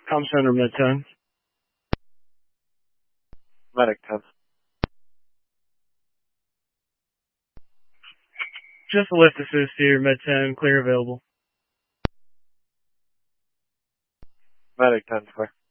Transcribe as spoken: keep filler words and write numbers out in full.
Com Center, Midtown. Medic ten. Just a lift assist here, Midtown, clear available. Medic ten, square.